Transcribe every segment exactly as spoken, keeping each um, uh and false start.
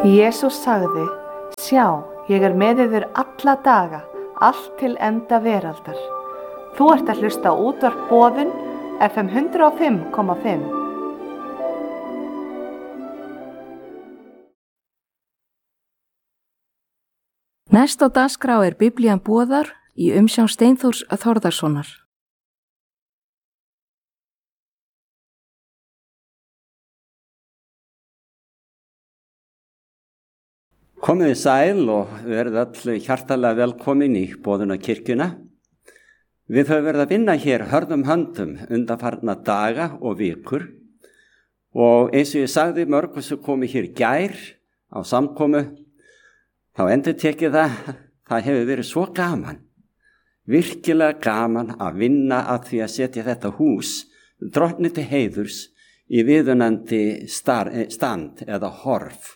Jesús sagði, sjá, ég er með yður alla daga, allt til enda veraldar. Þú ert að hlusta á útvarp Boðun, F M hundrað og fimm komma fimm. Næst á dagskrá er Biblían Boðar í umsjón Steinþórs Þórðarsonar. Komið sæl og verið öll hjartalega velkomin í Boðunarkirkjuna. Við höfum verið að vinna hér hörðum höndum undanfarna daga og vikur og eins og ég sagði mörgum sem komið hér gær á samkomu, þá endur tekið það, það hefur verið svo gaman, virkilega gaman að vinna að því að setja þetta hús drottni til heiðurs í viðunandi stand eða horf.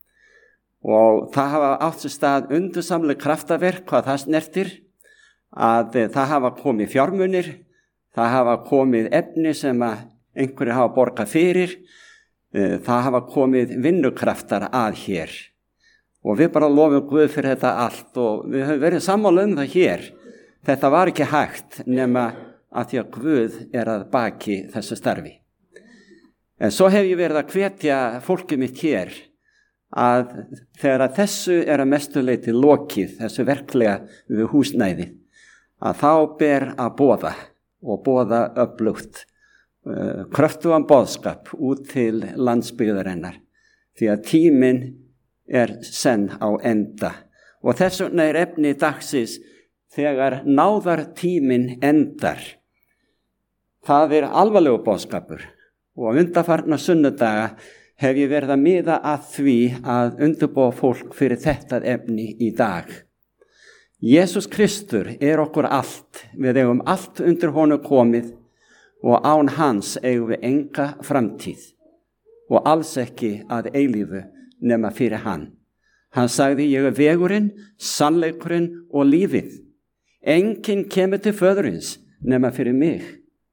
Og það hafa átt sér stað undursamleg kraftaverk hvað það snertir, að það hafa komið fjármunir, það hafa komið efni sem að einhverju hafa borgað fyrir, það hafa komið vinnukraftar að hér. Og við bara lofum Guð fyrir þetta allt og við höfum verið sammála um það hér. Þetta var ekki hægt nema að því að Guð er að baki þessu starfi. En svo hef ég verið að hvetja fólkið mitt hér að þegar að þessu er að mestu leyti lokið, þessu verklega við húsnæði, að þá ber að boða og boða öflugt uh, kröftugan boðskap út til landsbyggðarinnar, því að tíminn er senn á enda. Og þess vegna er efni dagsins þegar náðar tíminn endar. Það er alvarlegur boðskapur og undanfarna sunnudaga hef ég verið að miða að því að undirbúa fólk fyrir þetta efni í dag. Jesús Kristur er okkur allt, við eigum allt undir honum komið og án hans eigum við enga framtíð og alls ekki að eilífu nema fyrir hann. Hann sagði, ég er vegurinn, sannleikurinn og lífið. Enginn kemur til föðurins nema fyrir mig.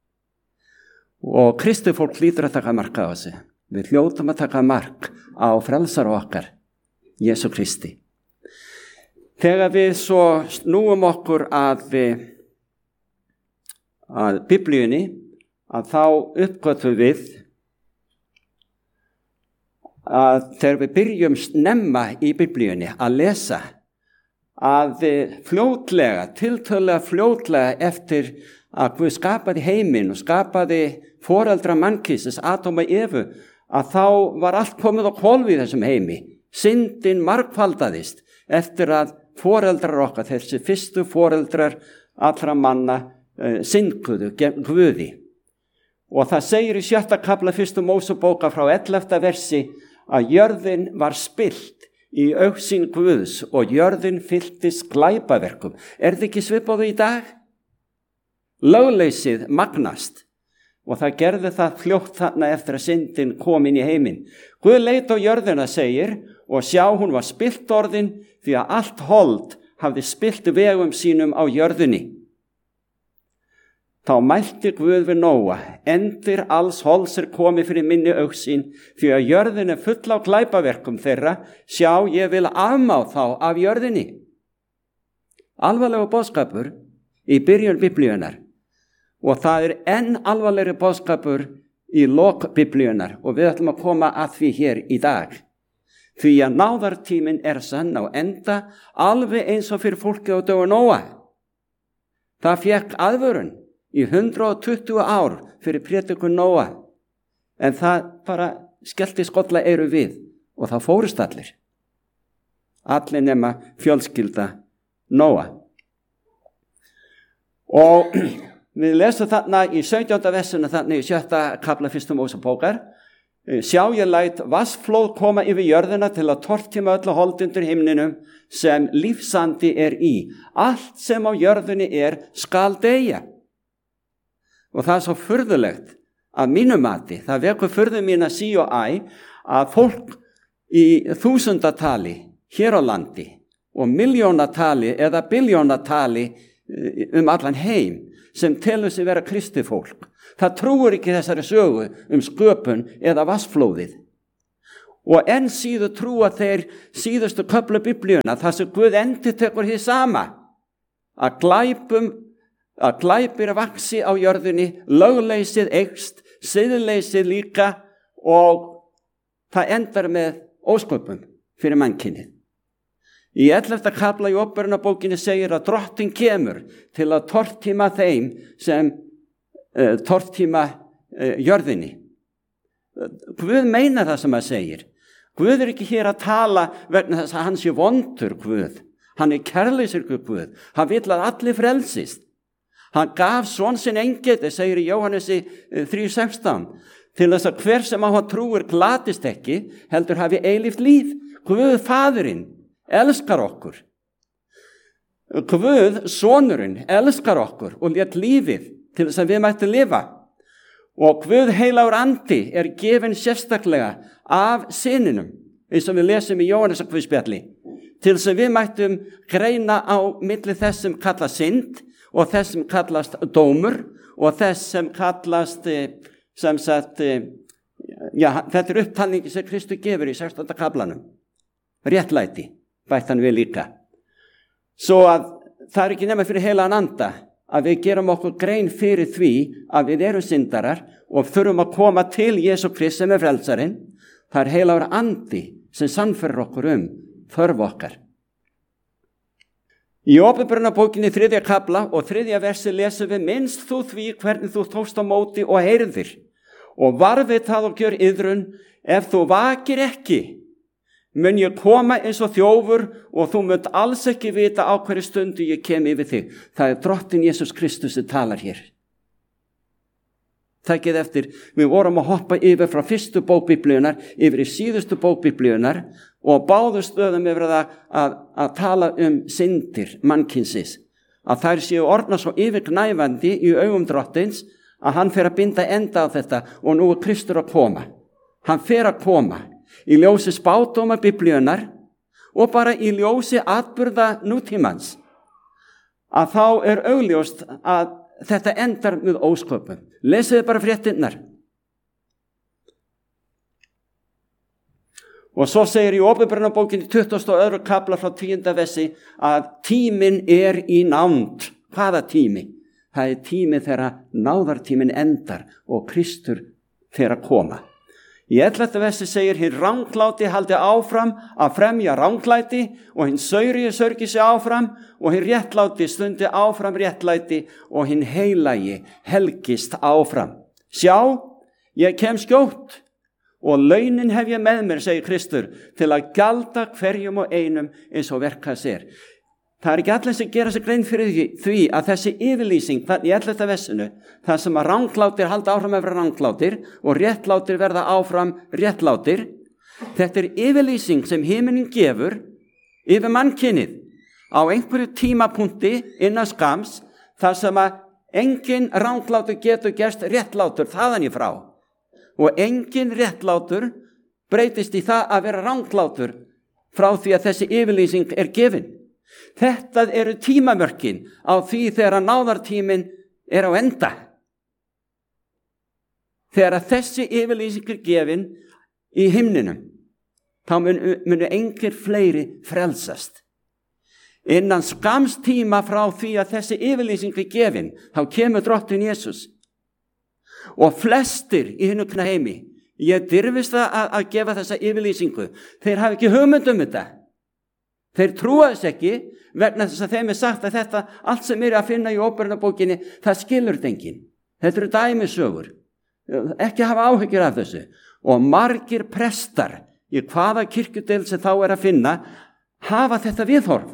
Og Kristi fólk hlýtur að taka mark á þessu. Við hljótum að taka mark á frelsara okkar, Jesú Kristi. Þegar við svo snúum okkur að, að Biblíunni, að þá uppgötvum við að þegar við byrjum snemma í Biblíunni að lesa, að fljótlega, tiltölulega fljótlega eftir að Guð skapaði heiminn og skapaði foreldra mannkynsins, Adam og Evu, að þá var allt komið á hvolf í þessum heimi. Syndin margfaldaðist eftir að foreldrar okkar, þessi fyrstu foreldrar allra manna, uh, syndguðu gegn Guði. Og það segir í sjötta kafla fyrstu Mósebókar frá ellefta versi að jörðin var spillt í augsýn Guðs og jörðin fylltist glæpaverkum. Er þið ekki svipað í dag? Lögleysið magnast. Og það gerði það fljótt þarna eftir að syndin kom inn í heiminn. Guð leit á jörðina, segir, og sjá hún var spillt orðin því að allt hold hafði spillt vegum sínum á jörðinni. Þá mælti Guð við Nóa, endir alls holds er komið fyrir minni augsýn, því að jörðin er full á glæpaverkum þeirra, sjá ég vil afmá þá af jörðinni. Alvarlegur boðskapur í byrjun Biblíunar. Og það er enn alvarlegri boðskapur í lok Biblíunar og við ætlum að koma að því hér í dag. Því að náðartíminn er sann á enda alveg eins og fyrir fólki á dögum Nóa. Það fékk aðvörun í hundrað og tuttugu ár fyrir prédikun Nóa. En það bara skellti skolla eyru við og það fórust allir. Allir nema fjölskylda Nóa. Og við lesum þarna í sautjánda versinu þarna í sjötta kafla fyrstu Mósebókar. Sjá ég læt vatnsflóð koma yfir jörðina til að tortíma öllu hold undir himninum sem lífsandi er í. Allt sem á jörðinni er skal deyja. Og það er svo furðulegt að mínu mati, það vekur furðu mín að sí og æ, að fólk í þúsundatali hér á landi og miljónatali eða biljónatali um allan heim sem telur sig vera kristið fólk. Það trúir ekki þessari sögu um sköpun eða vatnsflóðið. og enn síður trúa þeir síðustu köflu Biblíuna, þar sem Guð endurtekur hið sama, að glæpum, að glæpir vaxi á jörðinni, lögleysið eykst, siðleysið líka, og það endar með ósköpum fyrir mannkynið. Í ellefta kafla í Åpenbarunarbókinni segir að Drottinn kemur til að tortíma þeim sem uh, tortíma uh, jörðinni. Guð meina það sem hann segir. Guð er ekki hér að tala vegna þess að hann sé vondur Guð. Hann er kærleysur Guð. Hann vill að allir frelsist. Hann gaf son sinn engeti, segir í Jóhannesi þrjú sextán, til þess að hver sem á hann trúir glatist ekki, heldur hafi eilíft líf. Guð Faðirinn elskar okkur. Guð sonurinn elskar okkur og lét lífið til þess að við mættum lifa. Og Guð heilagur andi er gefinn sérstaklega af syninum, eins og við lesum í Jóhannesarguðspjalli, til þess að við mættum greina á milli þess sem kallast synd og þess sem kallast dómur og þess sem kallast sem sagt, já, þetta er upptalningi sem Kristur gefur í sextánda kaflanum. Réttlæti bætt hann við líka. Svo að það er ekki nema fyrir heilagan anda að við gerum okkur grein fyrir því að við erum syndarar og þurfum að koma til Jesú Krist sem er frelsarinn. Það er heilagur andi sem sannfærir okkur um þörf okkar. Í Åpenbarunarbókinni þriðja kafla og þriðja versi lesum við: minnst þú því hvernig þú tókst á móti og heyrðir, og varðið það og gjör iðrun, ef þú vakir ekki, mun ég koma eins og þjófur og þú munt alls ekki vita á hverju stundu ég kem yfir þig. Það er Drottinn Jesús Kristus sem talar hér. Takið eftir, við vorum að hoppa yfir frá fyrstu bók Biblíunnar yfir í síðustu bók Biblíunnar og báðu stöðum yfir það að, að tala um syndir mannkynsins, að þær séu orðnar svo yfirgnæfandi í augum Drottins að hann fer að binda enda á þetta, og nú er Kristur að koma. Hann fer að koma í ljósi spádóma Biblíunnar og bara í ljósi atburða nútímans, að þá er augljóst að þetta endar með ósköpum. Lesiði bara fréttirnar. Og svo segir í Åpenbarunarbókinni tuttugasta og öðrum kafla frá tíunda versi að tíminn er í nánd. Hvaða tími? Það er tími þegar náðartíminn endar og Kristur fer að koma. Í ellefta versi segir: hinn rangláti haldi áfram að fremja ranglæti og hinn saurigi sörgi sig áfram og hinn réttláti stundi áfram réttlæti og hinn heilagi helgist áfram. Sjá, ég kem skjótt og launin hef ég með mér, segir Kristur, til að gjalda hverjum og einum eins og verk hans er. Það er ekki allir sem gera sig grein fyrir því að þessi yfirlýsing í ellefta versinu, það sem að ranglátir halda áfram að vera ranglátir og réttlátir verða áfram réttlátir, þetta er yfirlýsing sem himinin gefur yfir mannkynið á einhverju tímapunkti innan skams, þar sem að engin ranglátur getur gerst réttlátur þaðan í frá, og engin réttlátur breytist í það að vera ranglátur frá því að þessi yfirlýsing er gefin. Þetta eru tímamörkin á því þegar náðartíminn er á enda. Þegar þessi yfirlýsing er gefin í himninum, þá munu, munu engir fleiri frelsast. Innan skams tíma frá því að þessi yfirlýsing er gefin, þá kemur Drottinn Jesús. Og flestir í hinu heimi, ég dirfist að, að gefa þessa yfirlýsingu, þeir hafa ekki hugmynd um þetta. Þeir trúa þess ekki vegna þess að þeim er sagt að þetta, allt sem er að finna í Åpenbarunarbókinni, það skilur þetta enginn. Þetta eru dæmisögur. Ekki hafa áhyggjur af þessu. Og margir prestar í hvaða kirkjudeild sem þá er að finna hafa þetta viðhorf.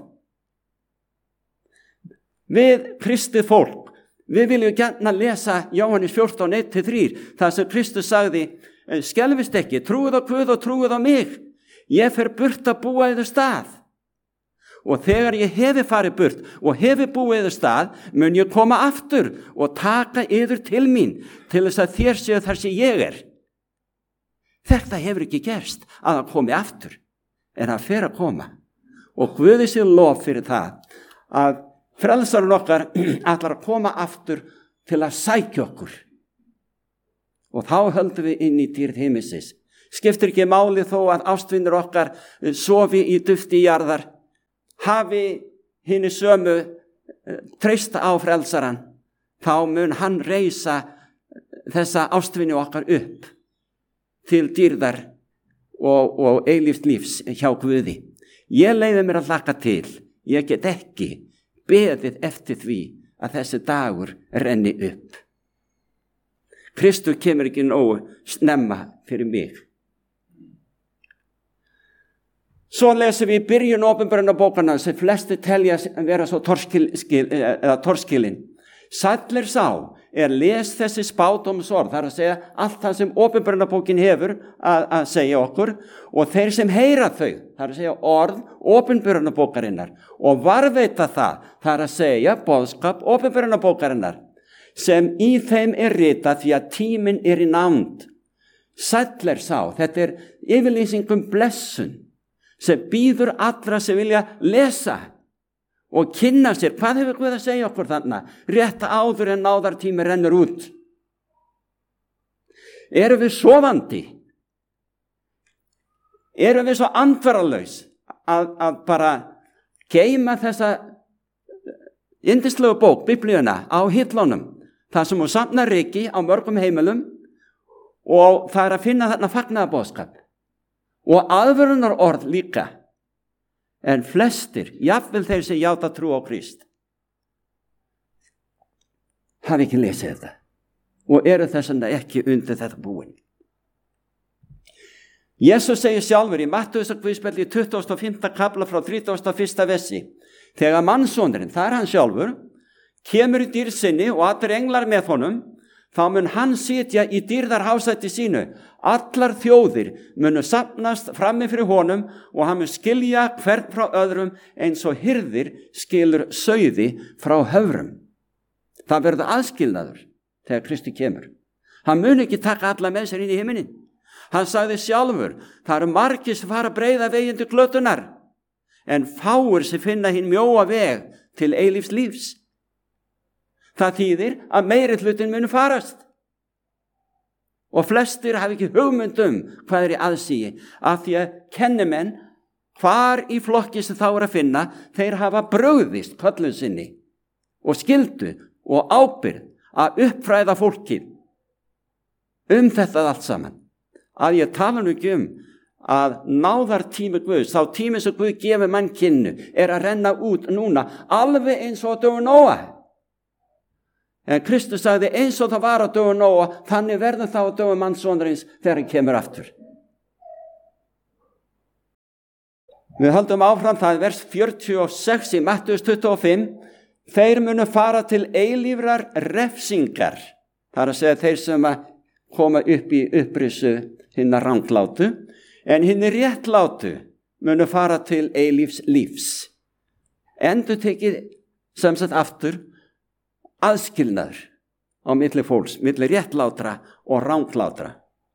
Við kristið fólk, við viljum gjarna lesa Jóhannes fjórtán eitt til þrjú, þar sem Kristus sagði: skelfist ekki, trúið á Guð og trúið á mig. Ég fer burt að búa yður stað. Og þegar ég hefi farið burt og hefi búið yður stað, mun ég koma aftur og taka yður til mín, til þess að þér séu þar sem ég er. Þetta hefur ekki gerst að hann komi aftur, en hann fer að koma. Og Guði sé lof fyrir það að frelsarinn okkar ætlar að koma aftur til að sækja okkur. Og þá höldum við inn í dýrð himinsins, Skiptir ekki máli þó að ástvinir okkar sofi í dufti jarðar, hafi hinni sömu treysta á frelsaran, þá mun hann reisa þessa ástvini okkar upp til dýrðar og, og eilífs lífs hjá Guði. Ég leyfi mér að hlakka til, ég get ekki beðið eftir því að þessi dagur renni upp. Kristur kemur ekki nógu snemma fyrir mig. Svo lesum við í byrjun Åpenbarunarbókanna sem flesti telja að vera svo torskil, skil, eða torskilin. Sæll er sá er les þessi spádómsorð, það er að segja allt það sem Åpenbarunarbókin hefur að, að segja okkur, og þeir sem heyra þau, það er að segja orð Åpenbarunarbókarinnar og varðveita það, það er að segja boðskap Åpenbarunarbókarinnar sem í þeim er ritað því að tíminn er í nánd. Sæll er sá, þetta er yfirlýsingum blessun sem býður allra sem vilja lesa og kynna sér, hvað hefur Guð að segja okkur þannig, rétt áður en náðartími rennur út. Erum við sofandi? Erum við svo andvaralaus að, að bara geyma þessa yndislegu bók, Biblíuna, á hillunum, það sem hún safnar ryki á mörgum heimilum, og það er að finna þarna fagnaðarboðskap og aðvörunar orð líka. En flestir, jafnvel þeir sem játa trú á Krist, hafi ekki lesið þetta og eru þess vegna ekki undir þetta búin. Jesus segir sjálfur í Mattheusarguðspjalli í tuttugasta og fimmta kafla frá þrítugasta og fyrsta versi, þegar mannssonurinn, það er hann sjálfur, kemur í dýrð sinni og allir englar með honum, þá mun hann sitja í dýrðarhásæti sínu. Allar þjóðir munu safnast frammi fyrir honum og hann mun skilja hvern frá öðrum eins og hirðir skilur sauði frá höfrum. Það verður aðskilnaður þegar Kristi kemur. Hann mun ekki taka alla með sér inn í himinin. Hann sagði sjálfur, það eru margir sem fara að breiða veginn til glötunar, en fáir sem finna hinn mjóa veg til eilífs lífs. Það þýðir að meiri hlutin munu farast. Og flestir hafi ekki hugmynd um hvað er í aðsigi, af því að kennimenn hvar í flokki sem þá er að finna, þeir hafa brugðist köllun sinni og skyldu og ábyrgð að uppfræða fólkið um þetta allt saman. Að ég tala nú ekki um að náðartími Guðs, þá tími sem Guð gefur mannkynnu, er að renna út núna, alveg eins og dögun Nóa. En Kristus sagði eins og það var á dögun Nóa, þannig verður það á dögun mannssonarins þegar hann kemur aftur. Við höldum áfram, það er vers fjörutíu og sex í Mattheus tuttugu og fimm. Þeir munu fara til eilífrar refsingar. Það er að segja þeir sem að koma upp í upprisu hinna ranglátu, en hinni réttlátu munu fara til eilífs lífs. Endur tekið sem sagt aftur aðskilnaður á milli fólks, milli réttlátra og ranglátra.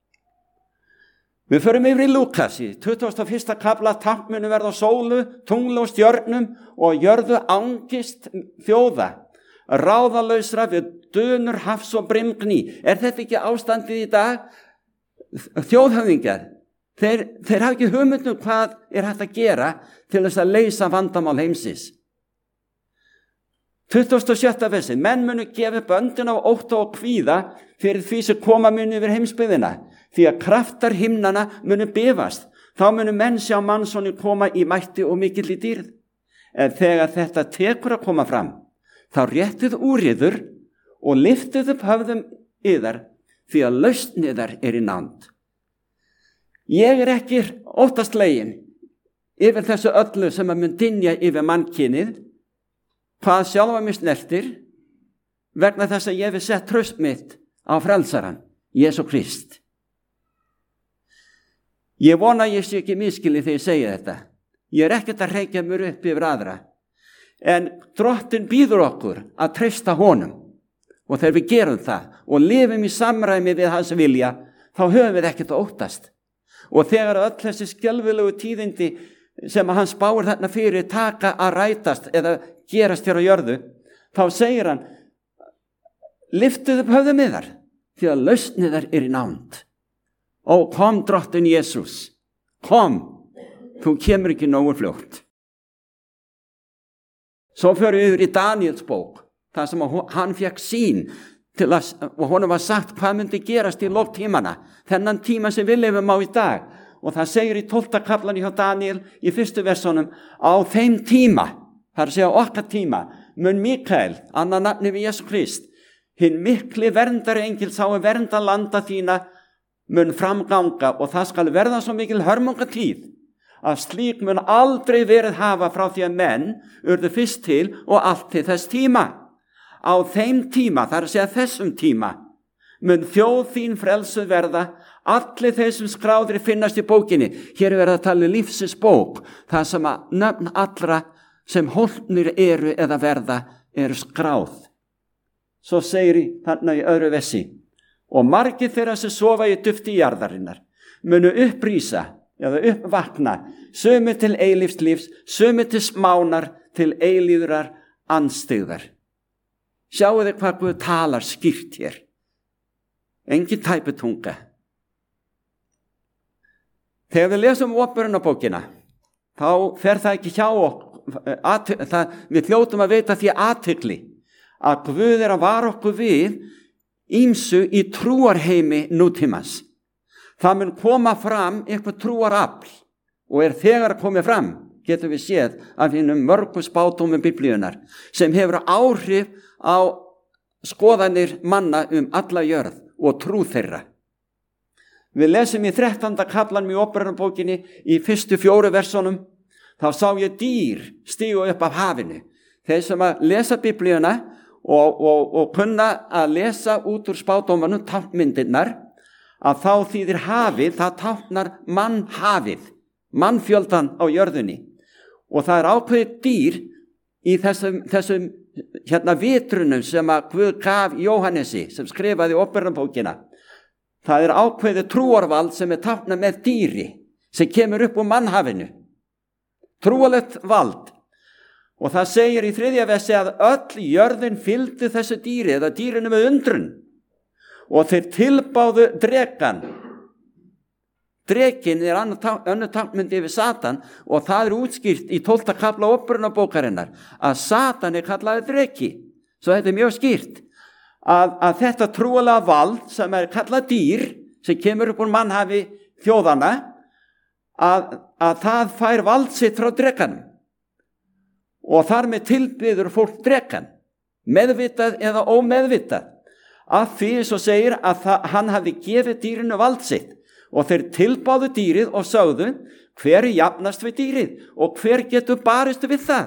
Við förum yfir í Lúkas í tuttugasta og fyrsta kafla, tákn munu verða á sólu, tungli og stjörnum og jörðu angist þjóða, ráðalausra við dunur hafs og brimgný. Er þetta ekki ástandið í dag? Þjóðhöfðingjar, þeir, þeir hafa ekki hugmynd um hvað er hægt að gera til þess að leysa vandamál heimsins. tuttugasta og sjötta versi, menn munu gefa böndin á ótta og kvíða fyrir því sem koma munu yfir heimsbyggðina, því að kraftar himnana munu bifast. Þá munu menn sjá mannsoni koma í mætti og mikill í dýrð. En þegar þetta tekur að koma fram, þá réttið úr yður og liftið upp höfðum yðar, því að lausn yðar er í nánd. Ég er ekki óttaslegin yfir þessu öllu sem að mun dynja yfir mannkynið, hvað sjálfa mig snertir, vegna þess að ég hef sett traust mitt á frelsaran, Jesú Krist. Ég vona að ég sé ekki miskilið þegar ég segja þetta. Ég er ekkert að reykja mér upp yfir aðra. En Drottinn býður okkur að treysta honum. Og þegar við gerum það og lifum í samræmi við hans vilja, þá höfum við ekkert að óttast. Og þegar öll þessi skelfilegu tíðindi sem að hann spáir þarna fyrir taka að rætast eða gerast hér á jörðu, þá segir hann, lyftið upp höfðum yðar, því að lausn yðar er í nánd. Ó, kom drottin Jesus, kom, þú kemur ekki nógu fljótt. Svo fyrir við yfir í Daniels bók, þar sem hann fekk sýn til að, og honum var sagt hvað myndi gerast í loftímana, þennan tíma sem við lifum á í dag. Og það segir í tólfta kaflan hjá Daniel í fyrstu versunum, á þeim tíma, það er að segja okkar tíma, mun Mikael, annað nafni við Jesú Krist, hinn mikli verndari engil sá að vernda landa þína, mun framganga og það skal verða svo mikil hörmungatíð að slík mun aldrei verið hafa frá því að menn urðu fyrst til og allt til þess tíma. Á þeim tíma, það er að segja þessum tíma, mun þjóð þín frelsuð verða, allir þeir sem skráðir finnast í bókinni. Hér er verið að tala um lífsins bók, það sem að nöfn allra sem hólpnir eru eða verða eru skráð. Svo segir í þarna í öðru vessi, og margir þeirra sem sofa í dufti jarðarinnar munu upprýsa eða uppvakna, sumir til eilífs lífs, sumir til smánar, til eilíðrar andstyggðar. Sjáu þið hvað Guð talar skýrt hér. Engin tæputunga. Þegar við lesum Åpenbarunarbókina, þá fer það ekki hjá okkur, það, við hljótum að veita því athygli að Guð er að vara okkur við ýmsu í trúarheimi nútímans. Það mun koma fram eitthvað trúarafl og er þegar að koma fram, getum við séð af hinnum mörgu spádómum Biblíunar sem hefur áhrif á skoðanir manna um alla jörð og trú þeirra. Við lesum í þrettánda kaflanum í Åpenbarunarbókinni í fyrstu fjóru versunum, þá sá ég dýr stígu upp af hafinu. Þeir sem að lesa Biblíuna og, og, og kunna að lesa út úr spádómanum táknmyndirnar, að þá þýðir hafið, það táknar mannhafið, mannfjöldan á jörðunni. Og það er ákveðið dýr í þessum, þessum hérna vitrunum sem að Guð gaf Jóhannesi, sem skrifaði Åpenbarunarbókina. Það er ákveðið trúarvald sem er táknað með dýri, sem kemur upp úr mannhafinu. Trúarlegt vald. Og það segir í þriðja versi að öll jörðin fylgdi þessu dýri, eða dýrinu með undrun. Og þeir tilbáðu drekan. Drekin er önnur táknmynd yfir Satan og það er útskýrt í tólfta kafla Åpenbarunarbókarinnar að Satan er kallaði dreki. Svo þetta er mjög skýrt að, að þetta trúalega vald sem er kallað dýr sem kemur upp úr mannhafi þjóðana að, að það fær vald sitt frá drekanum og þar með tilbyður fólk drekan, meðvitað eða ómeðvitað. Að því eins og segir að það, hann hafi gefið dýrinu vald sitt og þeir tilbáðu dýrið og sögðu hver er jafnast við dýrið og hver getur barist við það.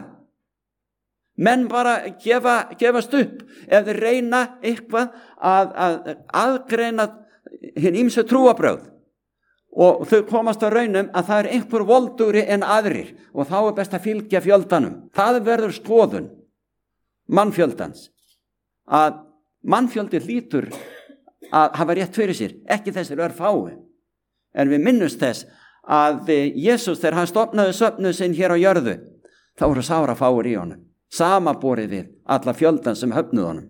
Menn bara gefa, gefast upp ef þeir reyna eitthvað að, að aðgreina hinn ýmsu trúarbrögð og þau komast á raunum að það er einhver voldugri en aðrir og þá er best að fylgja fjöldanum. Það verður skoðun mannfjöldans að mannfjöldi hlýtur að hafa rétt fyrir sér, ekki þessir örfái. En við minnumst þess að Jesús þegar hann stofnaði söfnuð sinn hér á jörðu, þá voru sára fáir í honum, samaborið við alla fjöldan sem höfnuð honum.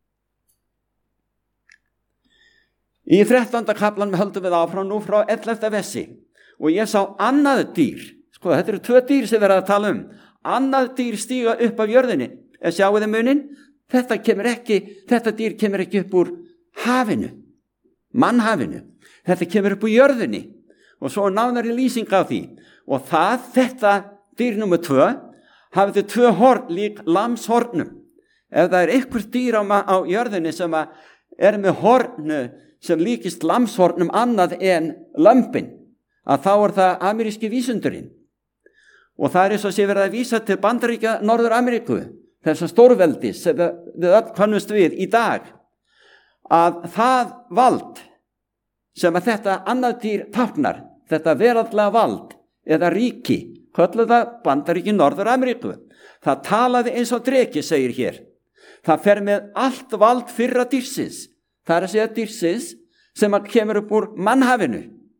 Í þrettánda kaflanum höldum við áfram nú frá ellefta versi og ég sá annað dýr, sko þetta eru tvö dýr sem við erum að tala um, annað dýr stíga upp af jörðinni, eða sjáu þið munin? Þetta kemur ekki, þetta dýr kemur ekki upp úr hafinu, mannhafinu. Þetta kemur upp úr jörðinni og svo nánari lýsing á því. Og það, þetta dýr nummer tvö, hafði tvö horn lík lamshornum. Ef það er einhver dýr á, á jörðinni sem er með hornu sem líkist lamshornum annað en lömbin, að þá er það ameríski vísundurinn. Og það er eins og sé verið að vísa til Bandaríkja Norður Ameríku, þessar stórveldis sem við öll kannumst við í dag, að það vald sem að þetta annað dýr táknar, þetta veraldlega vald eða ríki, kölluð það Bandaríki Norður Ameríku. Það talaði eins og dreki, segir hér. Það fer með allt vald fyrra dýrsins, það er að segja dýrsins sem að kemur upp úr mannhafinu.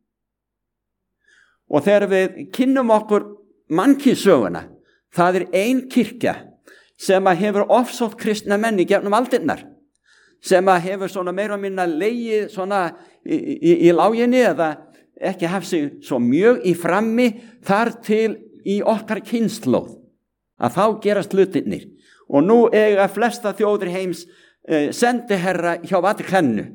Og þegar við kynnum okkur mannkynssöguna, það er ein kirkja sem að hefur ofsótt kristna menn í gegnum aldirnar. sem að hefur svona meira og minna legið svona í, í, í láginni eða ekki haft sig svo mjög í frammi þar til í okkar kynslóð að þá gerast hlutirnir. Og nú eiga flesta þjóðir heims eh, sendiherra hjá Vatíkaninu.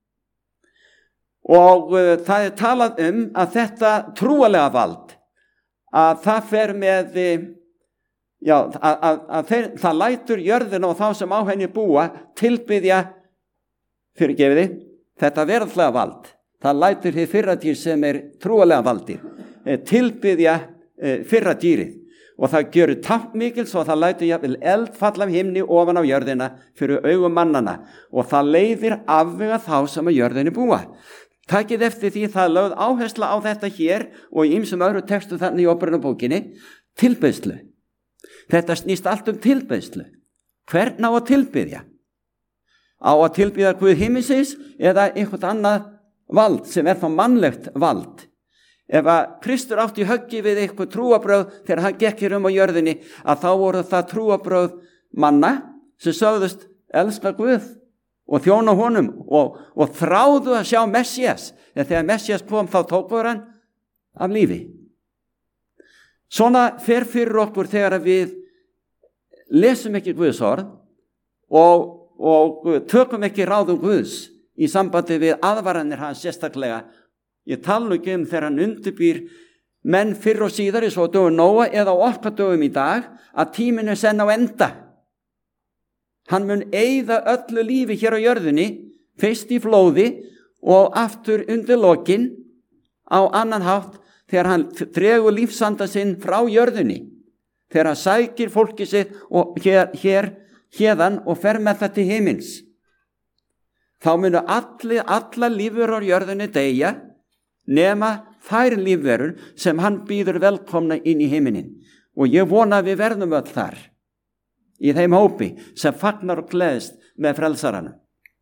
Og uh, það er talað um að þetta trúalega vald, að það fer með, já, að, að, að þeir, það lætur jörðina og þá sem á henni búa tilbiðja, fyrirgefiði, þetta veraldlega vald. Það lætur því fyrra dýr sem er trúalega valdir, tilbiðja fyrra dýrið. Og það gjör tampmikil svo það lætur jafnvel eld falla af himni ofan á jörðina fyrir augum mannana og það leiðir afvega þá sem að jörðinni búa. Takið eftir því það lögð áhersla á þetta hér og í ýmsum öðru textu þannig í Óperunarbókinni, tilbeiðslu. Þetta snýst allt um tilbeiðslu. Hvern á að tilbiðja? Á að tilbiðja Guð himinsins eða einhvern annað vald sem er þá mannlegt vald? Ef að Kristur átti höggi við eitthvað trúabröð þegar hann gekk hér um á jörðinni, að þá voru það trúabröð manna sem sögðust elska Guð og þjóna honum og, og þráðu að sjá Messías. En þegar Messías kom þá tókur hann af lífi. Svona fer fyrir okkur þegar við lesum ekki Guðs orð og, og tökum ekki ráðum Guðs í sambandi við aðvaranir hans sérstaklega. Ég tala ekki um þegar hann undirbýr menn fyrr og síðar eins og dögum Nóa eða á okkar dögum í dag að tíminn er senn á enda. Hann mun eyða öllu lífi hér á jörðinni, fyrst í flóði og aftur undir lokin á annan hátt þegar hann dregur lífsanda sinn frá jörðinni, þegar hann sækir fólki sitt og hér, hér, hérðan og fer með það til himins. Þá munu allir, alla lífur á jörðinni deyja nema þær lífverur sem hann býður velkomna inn í himinin. Og ég vona að við verðum öll þar. Í þeim hópi sem fagnar og gleðst með frelsaranum.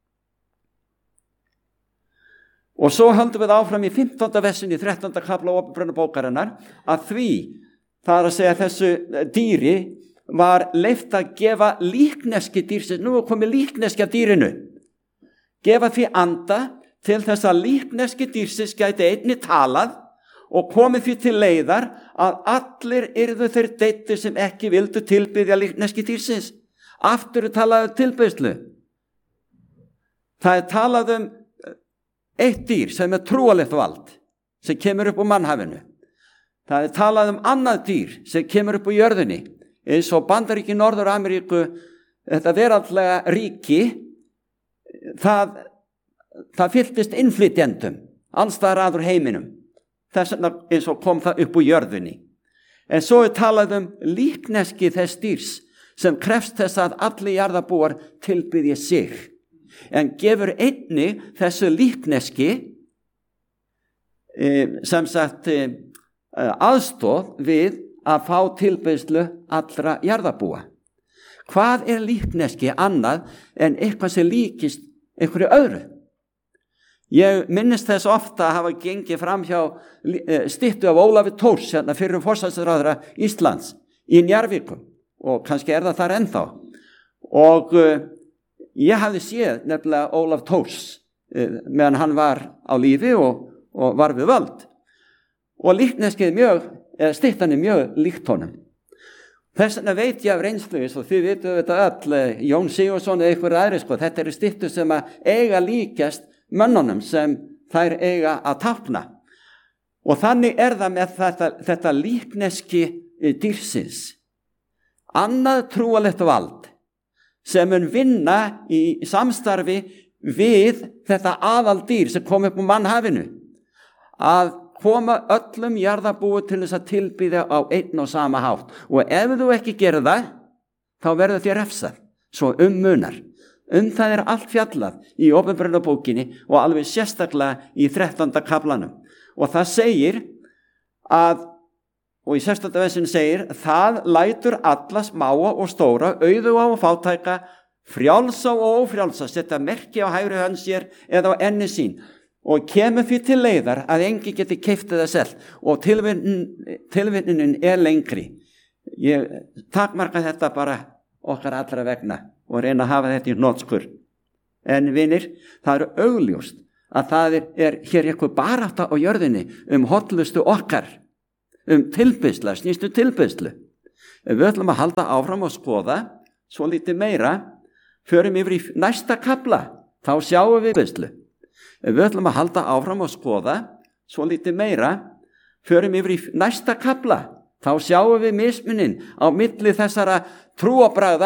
Og svo höldum við áfram í fimmtánda versin í þrettánda kafla Óperunarbókarinnar að því, það er að segja þessu dýri, var leyft að gefa líkneski dýrsins, nú er komið líkneski af dýrinu, gefa því anda til þess að líkneski dýrsins gæti einni talað og komið því til leiðar að allir yrðu þeir deittir sem ekki vildu tilbiðja líkneski dýrsins. Aftur er talað um tilbeiðslu. Það er talað um eitt dýr sem er trúalegt vald, sem kemur upp úr mannhafinu. Það er talað um annað dýr sem kemur upp úr jörðinni, eins og Bandaríki Norður-Ameríku, þetta veraldlega ríki, það, það fylltist innflytjendum, alls staðar að úr heiminum. Þess vegna eins og kom það upp úr jörðinni. En svo er talað um líkneski þess dýrs sem krefst þess að allir jarðarbúar tilbiðji sig. En gefur einni þessu líkneski e, sem sagt e, aðstoð við að fá tilbiðslu allra jarðarbúa. Hvað er líkneski annað en eitthvað sem líkist einhverju öðru? Ég minnist þess ofta að hafa gengið fram hjá styttu af Ólafi Thors, hérna fyrrum forsætisráðherra Íslands í Njarðvíkum og kannski er það þar ennþá. Og uh, ég hafði séð nefnilega Ólaf Thors uh, meðan hann var á lífi og, og var við völd. Og líkneskið mjög, eða styttan er mjög líkt honum. Þess vegna veit ég af reynslu, og þið vitum þetta öll, Jón Sigurðsson eða einhver aðri, sko, þetta eru styttu sem að eiga líkjast mönnunum sem þær eiga að tákna. Og þannig er það með þetta, þetta líkneski dýrsins. Annað trúalegt vald sem mun vinna í samstarfi við þetta aðaldýr sem kom upp úr mannhafinu. Að koma öllum jarðarbúi til þess að tilbiðja á einn og sama hátt. Og ef þú ekki gerir það, þá verður þér refsað, svo um munar. Um það er allt fjallað í Ópenbarunarbókinni og alveg sérstaklega í þrettánda kaflanum. Og það segir að, og í sextánda versinu segir, það lætur alla smáa og stóra, auðuga og fátæka, frjálsa og ófrjálsa, setja merki á hægri hönd sér eða á enni sín og kemur því til leiðar að engi geti keypt það selt og tilvinnunin er lengri. Ég takmarka þetta bara okkar allra vegna og reyna að hafa þetta í hnotskur. En vinir, það er augljóst að það er, er hér eitthvað barátta á jörðinni um hollustu okkar, um tilbeiðslu, snýstu tilbeiðslu. Við ætlum að halda áfram og skoða svo lítið meira, förum yfir í næsta kafla, þá sjáum við tilbeiðslu. Við ætlum að halda áfram og skoða svo lítið meira, förum yfir í næsta kafla, þá sjáum við mismunin á milli þessara trúarbragða